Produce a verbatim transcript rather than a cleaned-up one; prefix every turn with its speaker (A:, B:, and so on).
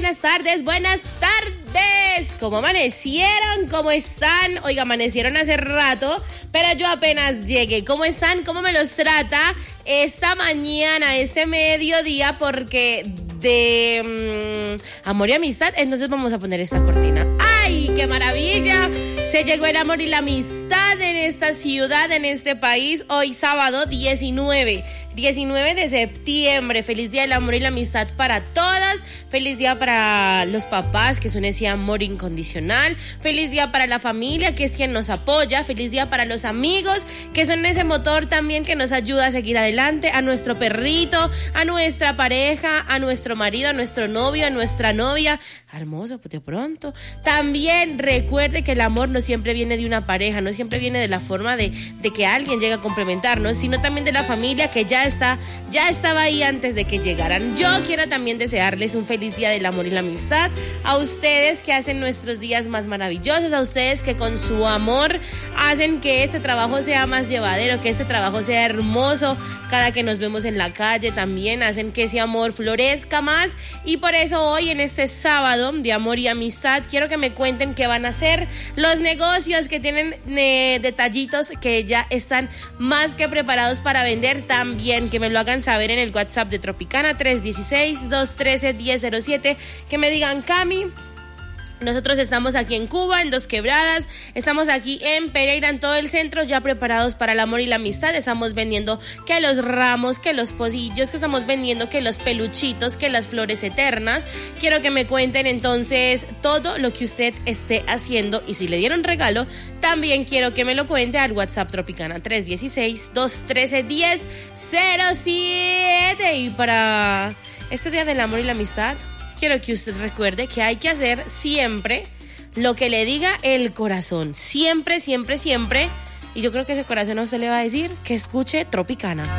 A: buenas tardes, buenas tardes. ¿Cómo amanecieron? ¿Cómo están? Oiga, amanecieron hace rato, pero yo apenas llegué. ¿Cómo están? ¿Cómo me los trata esta mañana, este mediodía? Porque de um, amor y amistad, entonces vamos a poner esta cortina. ¡Ay, qué maravilla! Se llegó el amor y la amistad en esta ciudad, en este país. Hoy sábado diecinueve de septiembre. Feliz día del amor y la amistad para todas. Feliz día para los papás, que son ese amor incondicional. Feliz día para la familia, que es quien nos apoya. Feliz día para los amigos, que son ese motor también que nos ayuda a seguir adelante. A nuestro perrito, a nuestra pareja, a nuestro marido, a nuestro novio, a nuestra novia. Hermoso, pues de pronto. También recuerde que el amor no siempre viene de una pareja, no siempre viene de la forma de, de que alguien llegue a complementarnos, sino también de la familia que ya está, ya estaba ahí antes de que llegaran. Yo quiero también desearles un feliz día del amor y la amistad a ustedes que hacen nuestros días más maravillosos, a ustedes que con su amor hacen que este trabajo sea más llevadero, que este trabajo sea hermoso. Cada que nos vemos en la calle también hacen que ese amor florezca más, y por eso hoy en este sábado de amor y amistad quiero que me cuenten qué van a hacer, los negocios que tienen eh, detallitos que ya están más que preparados para vender, también que me lo hagan saber en el WhatsApp de Tropicana tres uno seis, dos uno tres, uno cero cero siete, que me digan: Cami, nosotros estamos aquí en Cuba, en Dos Quebradas, estamos aquí en Pereira, en todo el centro, ya preparados para el amor y la amistad. Estamos vendiendo que los ramos, que los pocillos, que estamos vendiendo que los peluchitos, que las flores eternas. Quiero que me cuenten entonces todo lo que usted esté haciendo, y si le dieron regalo, también quiero que me lo cuente al WhatsApp Tropicana tres uno seis, dos uno tres, uno cero cero siete. Y para este día del amor y la amistad, quiero que usted recuerde que hay que hacer siempre lo que le diga el corazón. Siempre, siempre, siempre. Y yo creo que ese corazón a usted le va a decir que escuche Tropicana.